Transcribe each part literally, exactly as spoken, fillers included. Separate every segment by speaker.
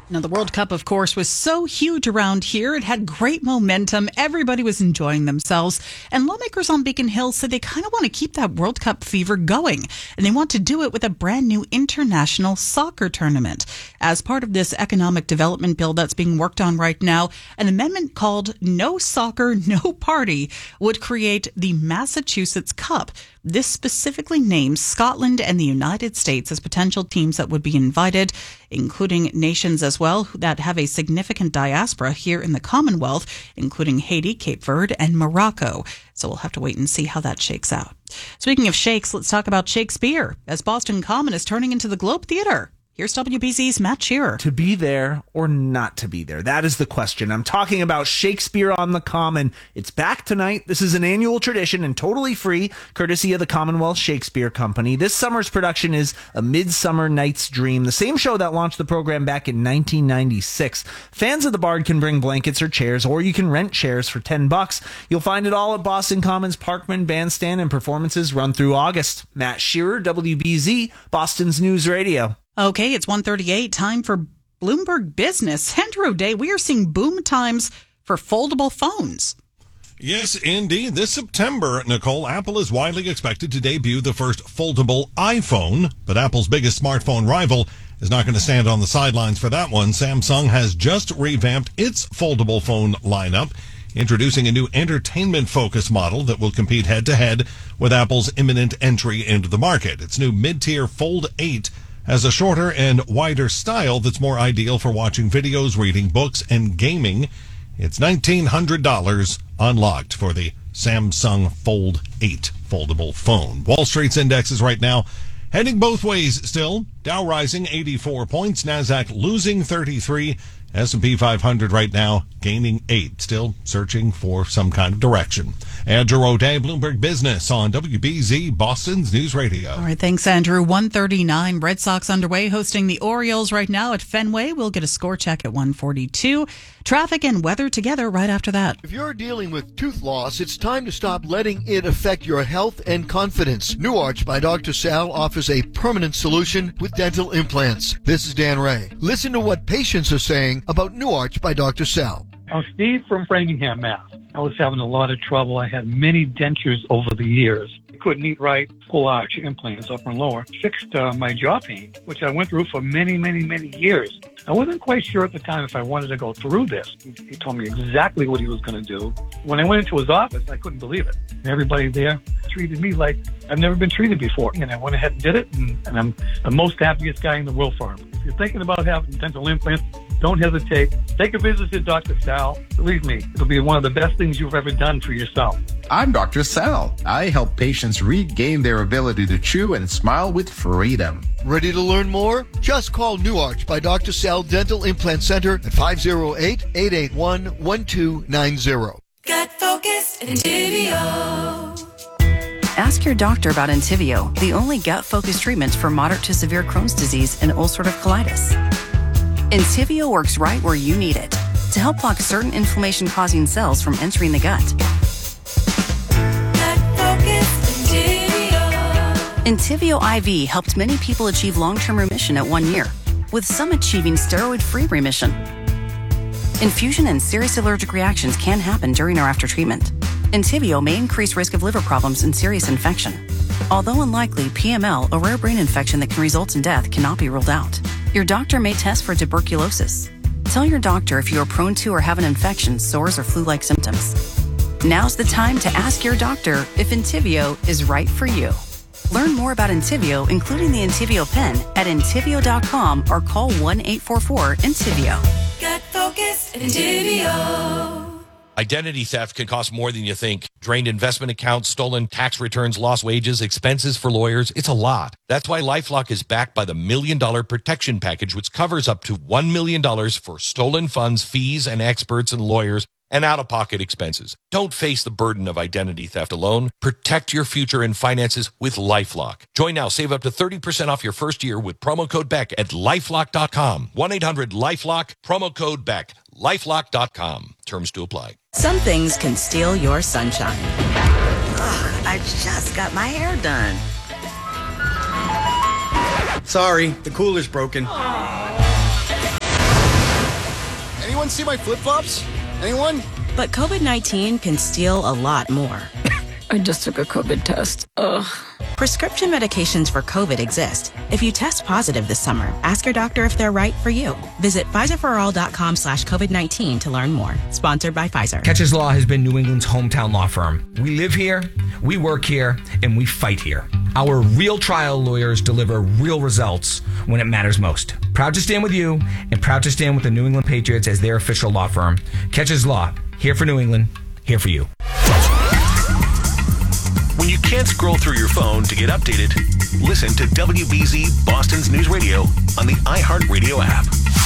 Speaker 1: Now, the World Cup, of course, was so huge around here. It had great momentum. Everybody was enjoying themselves. And lawmakers on Beacon Hill said they kind of want to keep that World Cup fever going. And they want to do it with a brand new international soccer tournament. As part of this economic development bill that's being worked on right now, an amendment called No Soccer, No Party would create the Massachusetts Cup. This specifically names Scotland and the United States as potential teams that would be invited, including nations as well that have a significant diaspora here in the Commonwealth, including Haiti, Cape Verde, and Morocco. So we'll have to wait and see how that shakes out. Speaking of shakes, let's talk about Shakespeare, as Boston Common is turning into the Globe Theatre. Here's W B Z's Matt Shearer.
Speaker 2: To be there or not to be there? That is the question. I'm talking about Shakespeare on the Common. It's back tonight. This is an annual tradition and totally free, courtesy of the Commonwealth Shakespeare Company. This summer's production is A Midsummer Night's Dream, the same show that launched the program back in nineteen ninety-six. Fans of the Bard can bring blankets or chairs, or you can rent chairs for ten bucks. You'll find it all at Boston Common's Parkman Bandstand, and performances run through August. Matt Shearer, W B Z, Boston's News Radio.
Speaker 1: Okay, it's one thirty-eight. Time for Bloomberg Business. Andrew Day, we are seeing boom times for foldable phones.
Speaker 3: Yes, indeed. This September, Nicole, Apple is widely expected to debut the first foldable iPhone, but Apple's biggest smartphone rival is not going to stand on the sidelines for that one. Samsung has just revamped its foldable phone lineup, introducing a new entertainment-focused model that will compete head-to-head with Apple's imminent entry into the market. Its new mid-tier Fold eight has a shorter and wider style that's more ideal for watching videos, reading books, and gaming. It's nineteen hundred dollars unlocked for the Samsung Fold eight foldable phone. Wall Street's indexes right now heading both ways still. Dow rising eighty-four points, NASDAQ losing thirty-three, S and P five hundred right now gaining eight, still searching for some kind of direction. Andrew O'Day, Bloomberg Business on W B Z, Boston's News Radio.
Speaker 1: All right, thanks, Andrew. one thirty-nine, Red Sox underway, hosting the Orioles right now at Fenway. We'll get a score check at one forty-two. Traffic and weather together right after that.
Speaker 4: If you're dealing with tooth loss, it's time to stop letting it affect your health and confidence. New Arch by Doctor Sal offers a permanent solution with dental implants. This is Dan Ray. Listen to what patients are saying about New Arch by Doctor Sal.
Speaker 5: I'm Steve from Framingham, Mass. I was having a lot of trouble. I had many dentures over the years. I couldn't eat right. Full arch implants, upper and lower, fixed uh, my jaw pain, which I went through for many, many, many years. I wasn't quite sure at the time if I wanted to go through this. He, he told me exactly what he was going to do. When I went into his office, I couldn't believe it. Everybody there treated me like I've never been treated before. And I went ahead and did it, and, and I'm the most happiest guy in the world for him. If you're thinking about having dental implants, don't hesitate. Take a visit to Doctor Sal. Believe me, it'll be one of the best things you've ever done for yourself.
Speaker 6: I'm Doctor Sal. I help patients regain their ability to chew and smile with freedom.
Speaker 4: Ready to learn more? Just call New Arch by Doctor Sal Dental Implant Center at five oh eight, eight eight one, one two nine zero.
Speaker 7: Gut Focus Entivio.
Speaker 8: Ask your doctor about Entivio, the only gut-focused treatment for moderate to severe Crohn's disease and ulcerative colitis. Entivio works right where you need it to help block certain inflammation-causing cells from entering the gut. Entivio I V helped many people achieve long-term remission at one year, with some achieving steroid-free remission. Infusion and serious allergic reactions can happen during or after treatment. Entivio may increase risk of liver problems and serious infection. Although unlikely, P M L, a rare brain infection that can result in death, cannot be ruled out. Your doctor may test for tuberculosis. Tell your doctor if you are prone to or have an infection, sores, or flu-like symptoms. Now's the time to ask your doctor if Entivio is right for you. Learn more about Entivio, including the Entivio pen, at entivio dot com or call one eight four four Entivio.
Speaker 7: Gut Focus Entivio.
Speaker 9: Identity theft can cost more than you think. Drained investment accounts, stolen tax returns, lost wages, expenses for lawyers. It's a lot. That's why LifeLock is backed by the Million Dollar Protection Package, which covers up to one million dollars for stolen funds, fees, and experts and lawyers, and out-of-pocket expenses. Don't face the burden of identity theft alone. Protect your future and finances with LifeLock. Join now. Save up to thirty percent off your first year with promo code Beck at lifelock dot com. one eight hundred LifeLock, promo code Beck. lifelock dot com. Terms to apply.
Speaker 10: Some things can steal your sunshine. Ugh, I just got my hair done.
Speaker 11: Sorry, the cooler's broken. anyone see my flip-flops? Anyone?
Speaker 10: But COVID nineteen can steal a lot more.
Speaker 12: I just took a COVID test. Ugh.
Speaker 10: Prescription medications for COVID exist. If you test positive this summer, ask your doctor if they're right for you. Visit Pfizerforall.com slash COVID-19 to learn more. Sponsored by Pfizer.
Speaker 13: Catches Law has been New England's hometown law firm. We live here, we work here, and we fight here. Our real trial lawyers deliver real results when it matters most. Proud to stand with you and proud to stand with the New England Patriots as their official law firm. Catches Law, here for New England, here for you.
Speaker 14: When you can't scroll through your phone to get updated, listen to W B Z Boston's News Radio on the iHeartRadio app.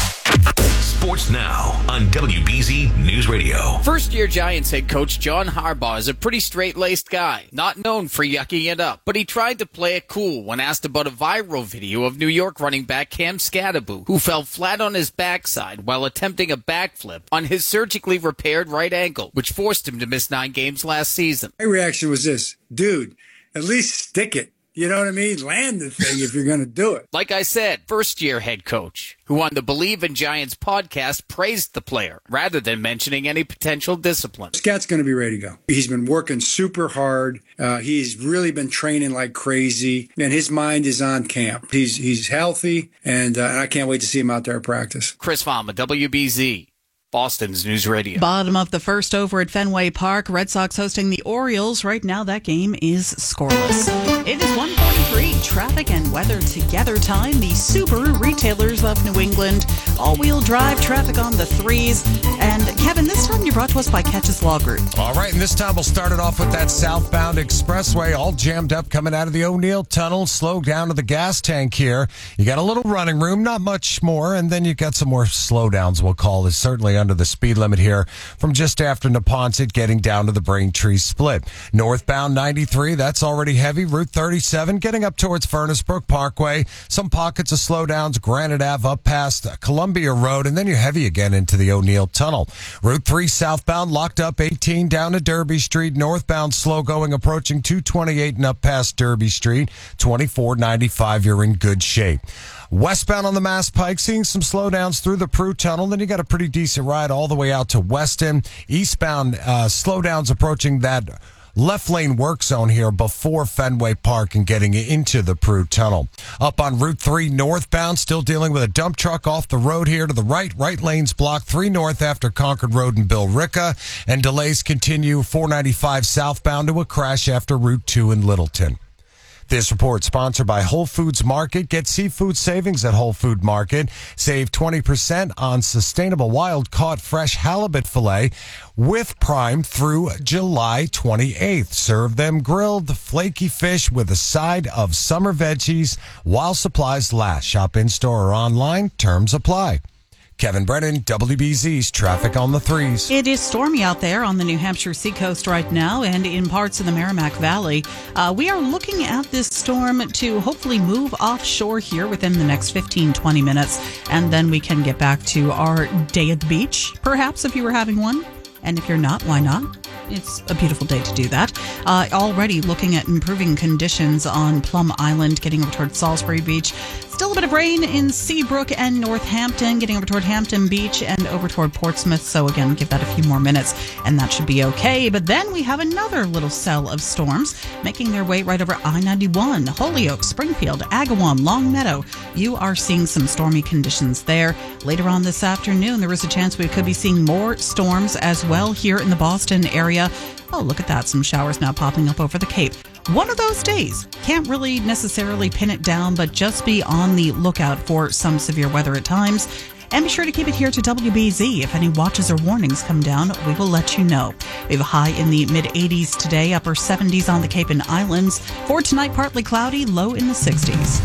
Speaker 14: Sports Now on W B Z News Radio.
Speaker 15: First-year Giants head coach John Harbaugh is a pretty straight-laced guy, not known for yucking it up, but he tried to play it cool when asked about a viral video of New York running back Cam Scatterbo, who fell flat on his backside while attempting a backflip on his surgically repaired right ankle, which forced him to miss nine games last season.
Speaker 16: My reaction was this, dude, at least stick it. You know what I mean? Land the thing if you're going to do it.
Speaker 15: Like I said, first-year head coach, who on the Believe in Giants podcast praised the player rather than mentioning any potential discipline.
Speaker 16: Scat's going to be ready to go. He's been working super hard. Uh, he's really been training like crazy, and his mind is on camp. He's he's healthy, and, uh, and I can't wait to see him out there at practice.
Speaker 15: Chris Fama, W B Z. Boston's News Radio.
Speaker 1: Bottom of the first over at Fenway Park. Red Sox hosting the Orioles. Right now, that game is scoreless. It is one forty-three. Traffic and weather together time. The Subaru retailers of New England. All-wheel drive traffic on the threes. And Kevin, this time you're brought to us by Catches Law Group.
Speaker 17: All right, and this time we'll start it off with that southbound expressway, all jammed up coming out of the O'Neill Tunnel. Slow down to the gas tank here. You got a little running room, not much more, and then you got some more slowdowns, we'll call it. Certainly under the speed limit here from just after Neponset getting down to the Braintree split. Northbound ninety-three, that's already heavy. Route thirty-seven getting up towards Furnace Brook Parkway. Some pockets of slowdowns. Granite Ave up past Columbia Road, and then you're heavy again into the O'Neill Tunnel. Route three southbound locked up eighteen down to Derby Street. Northbound slow going approaching two twenty-eight and up past Derby Street. twenty-four ninety-five, you're in good shape. Westbound on the Mass Pike, seeing some slowdowns through the Prue Tunnel. Then you got a pretty decent ride all the way out to Weston. Eastbound uh, slowdowns approaching that left lane work zone here before Fenway Park and getting into the Prue Tunnel. Up on Route three northbound, still dealing with a dump truck off the road here to the right. Right lane's blocked. three north after Concord Road and Bill Ricca. And delays continue four ninety-five southbound to a crash after Route two in Littleton. This report sponsored by Whole Foods Market. Get seafood savings at Whole Food Market. Save twenty percent on sustainable wild-caught fresh halibut fillet with Prime through July twenty-eighth. Serve them grilled, flaky fish with a side of summer veggies while supplies last. Shop in-store or online. Terms apply. Kevin Brennan, W B Z's Traffic on the Threes.
Speaker 1: It is stormy out there on the New Hampshire seacoast right now and in parts of the Merrimack Valley. Uh, we are looking at this storm to hopefully move offshore here within the next fifteen, twenty minutes, and then we can get back to our day at the beach, perhaps, if you were having one. And if you're not, why not? It's a beautiful day to do that. Uh, already looking at improving conditions on Plum Island, getting over toward Salisbury Beach. Still a bit of rain in Seabrook and Northampton, getting over toward Hampton Beach and over toward Portsmouth. So again, give that a few more minutes and that should be okay. But then we have another little cell of storms making their way right over I ninety-one, Holyoke, Springfield, Agawam, Longmeadow. You are seeing some stormy conditions there. Later on this afternoon, there is a chance we could be seeing more storms as well here in the Boston area. Oh, look at that. Some showers now popping up over the Cape. One of those days. Can't really necessarily pin it down, but just be on the lookout for some severe weather at times. And be sure to keep it here to W B Z. If any watches or warnings come down, we will let you know. We have a high in the mid eighties today, upper seventies on the Cape and Islands. For tonight, partly cloudy, low in the sixties.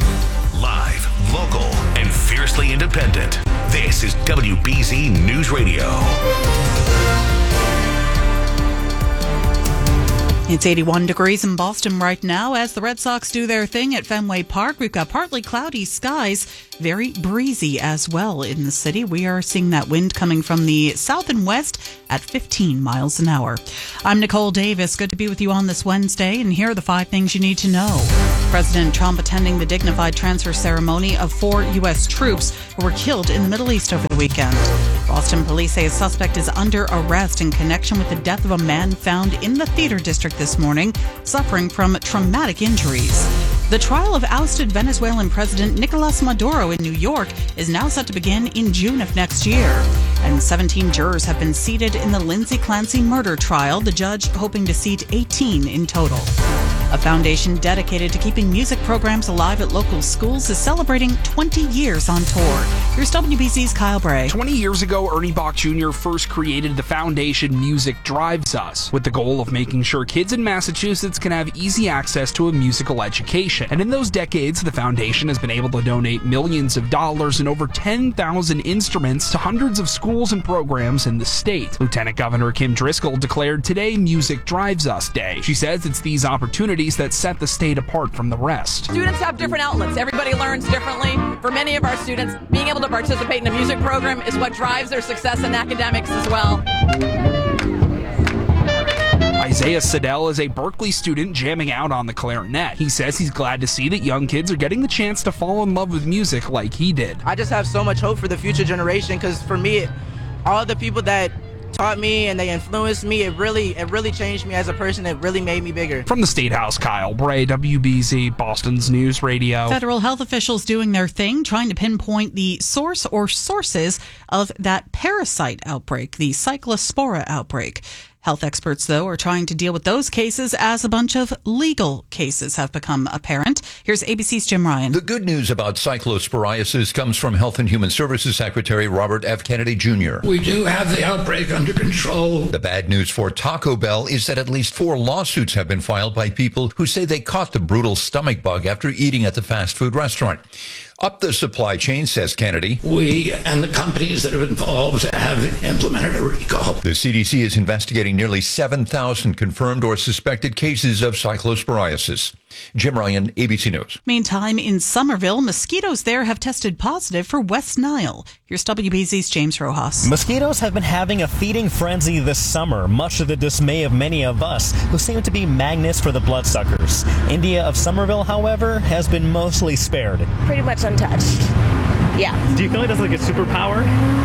Speaker 14: Live, local, and fiercely independent. This is W B Z News Radio.
Speaker 1: It's eighty-one degrees in Boston right now as the Red Sox do their thing at Fenway Park. We've got partly cloudy skies, very breezy as well in the city. We are seeing that wind coming from the south and west at fifteen miles an hour. I'm Nicole Davis. Good to be with you on this Wednesday, and here are the five things you need to know. President Trump attending the dignified transfer ceremony of four U S troops who were killed in the Middle East over the weekend. Boston police say a suspect is under arrest in connection with the death of a man found in the theater district this morning, suffering from traumatic injuries. The trial of ousted Venezuelan President Nicolas Maduro in New York is now set to begin in June of next year. And seventeen jurors have been seated in the Lindsay Clancy murder trial, the judge hoping to seat eighteen in total. A foundation dedicated to keeping music programs alive at local schools is celebrating twenty years on tour. Here's W B C's Kyle Bray.
Speaker 18: twenty years ago, Ernie Bach Junior first created the foundation Music Drives Us, with the goal of making sure kids in Massachusetts can have easy access to a musical education. And in those decades, the foundation has been able to donate millions of dollars and over ten thousand instruments to hundreds of schools and programs in the state. Lieutenant Governor Kim Driscoll declared today Music Drives Us Day. She says it's these opportunities that set the state apart from the rest.
Speaker 19: Students have different outlets. Everybody learns differently. For many of our students, being able to participate in a music program is what drives their success in academics as well.
Speaker 18: Isaiah Siddell is a Berkeley student jamming out on the clarinet. He says he's glad to see that young kids are getting the chance to fall in love with music like he did.
Speaker 20: I just have so much hope for the future generation because for me, all the people that taught me and they influenced me, it really it really changed me as a person. It really made me bigger.
Speaker 18: From the State House, Kyle Bray, W B Z, Boston's News Radio.
Speaker 1: Federal health officials doing their thing, trying to pinpoint the source or sources of that parasite outbreak, the Cyclospora outbreak. Health experts, though, are trying to deal with those cases as a bunch of legal cases have become apparent. Here's A B C's Jim Ryan.
Speaker 21: The good news about cyclosporiasis comes from Health and Human Services Secretary Robert F. Kennedy Junior
Speaker 22: We do have the outbreak under control.
Speaker 21: The bad news for Taco Bell is that at least four lawsuits have been filed by people who say they caught the brutal stomach bug after eating at the fast food restaurant. Up the supply chain, says Kennedy.
Speaker 22: We and the companies that are involved have implemented a recall.
Speaker 21: The C D C is investigating nearly seven thousand confirmed or suspected cases of cyclosporiasis. Jim Ryan, A B C News.
Speaker 1: Meantime, in Somerville, mosquitoes there have tested positive for West Nile. Here's W B Z's James Rojas.
Speaker 23: Mosquitoes have been having a feeding frenzy this summer, much to the dismay of many of us who seem to be magnets for the bloodsuckers. India of Somerville, however, has been mostly spared.
Speaker 24: Pretty much untouched. Yeah.
Speaker 23: Do you feel like that's like a superpower?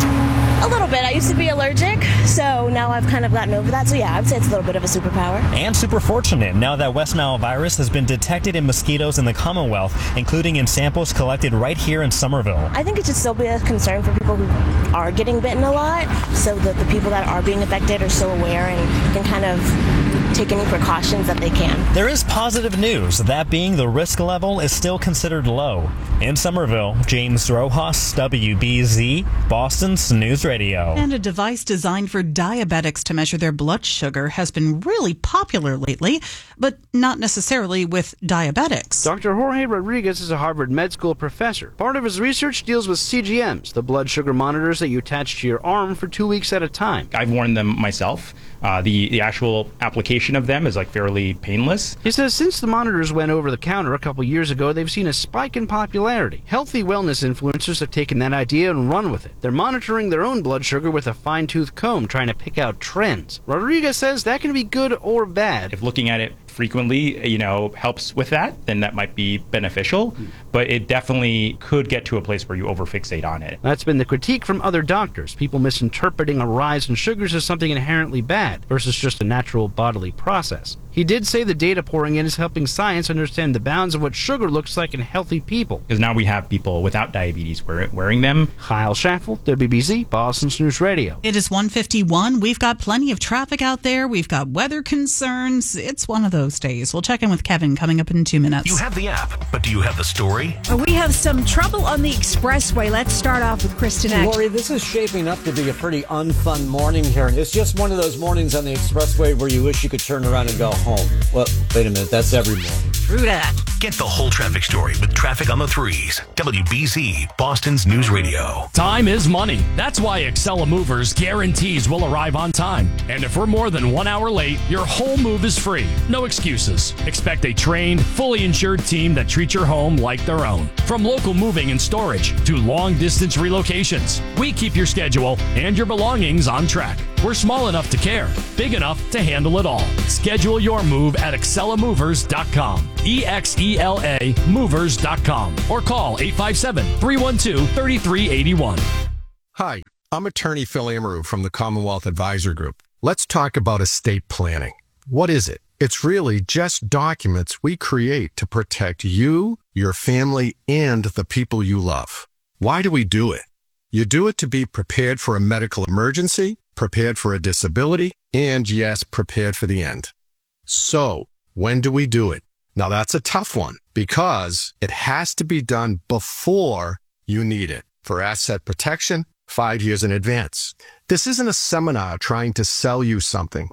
Speaker 24: A little bit. I used to be allergic, so now I've kind of gotten over that. So yeah, I'd say it's a little bit of a superpower.
Speaker 23: And super fortunate now that West Nile virus has been detected in mosquitoes in the Commonwealth, including in samples collected right here in Somerville.
Speaker 24: I think it should still be a concern for people who are getting bitten a lot, so that the people that are being affected are still aware and can kind of take any precautions that they can.
Speaker 23: There is positive news, that being the risk level is still considered low. In Somerville, James Rojas, W B Z, Boston's News Radio.
Speaker 1: And a device designed for diabetics to measure their blood sugar has been really popular lately, but not necessarily with diabetics.
Speaker 25: Doctor Jorge Rodriguez is a Harvard Med School professor. Part of his research deals with C G Ms, the blood sugar monitors that you attach to your arm for two weeks at a time.
Speaker 26: I've worn them myself. Uh, the, the actual application of them is like fairly painless.
Speaker 25: He says since the monitors went over the counter a couple years ago, they've seen a spike in popularity. Healthy wellness influencers have taken that idea and run with it. They're monitoring their own blood sugar with a fine-tooth comb, trying to pick out trends. Rodriguez says that can be good or bad.
Speaker 26: If looking at it frequently, you know, helps with that, then that might be beneficial, but it definitely could get to a place where you overfixate on it.
Speaker 25: That's been the critique from other doctors, people misinterpreting a rise in sugars as something inherently bad versus just a natural bodily process. He did say the data pouring in is helping science understand the bounds of what sugar looks like in healthy people.
Speaker 26: Because now we have people without diabetes wearing them.
Speaker 25: Kyle Schaffel, W B Z, Boston's News Radio.
Speaker 1: It is one fifty-one. We've got plenty of traffic out there. We've got weather concerns. It's one of those days. We'll check in with Kevin coming up in two minutes.
Speaker 14: You have the app, but do you have the story?
Speaker 27: We have some trouble on the expressway. Let's start off with Kristen Eck.
Speaker 28: Lori, this is shaping up to be a pretty unfun morning here. It's just one of those mornings on the expressway where you wish you could turn around and go home. Well, wait a minute. That's every morning.
Speaker 27: True that.
Speaker 14: Get the whole traffic story with Traffic on the Threes. W B Z, Boston's News Radio.
Speaker 29: Time is money. That's why Excella Movers guarantees we'll arrive on time. And if we're more than one hour late, your whole move is free. No excuses. Expect a trained, fully insured team that treats your home like their own. From local moving and storage to long-distance relocations, we keep your schedule and your belongings on track. We're small enough to care, big enough to handle it all. Schedule your move at excella movers dot com. E X E L A movers dot com. Or call eight five seven, three one two, three three eight one.
Speaker 30: Hi,
Speaker 2: I'm attorney Phil Amaru from the Commonwealth Advisor Group. Let's talk about estate planning. What is it? It's really just documents we create to protect you, your family, and the people you love. Why do we do it? You do it to be prepared for a medical emergency, prepared for a disability, and yes, prepared for the end. So, when do we do it? Now that's a tough one because it has to be done before you need it. For asset protection, five years in advance. This isn't a seminar trying to sell you something.